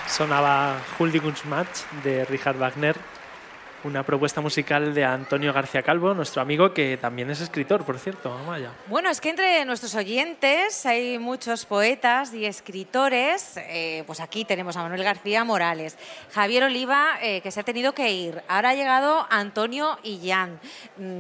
Sonaba Huldigungsmatch de Richard Wagner, una propuesta musical de Antonio García Calvo, nuestro amigo, que también es escritor, por cierto. Amaya. Bueno, es que entre nuestros oyentes hay muchos poetas y escritores. Pues aquí tenemos a Manuel García Morales, Javier Oliva, que se ha tenido que ir. Ahora ha llegado Antonio Illán.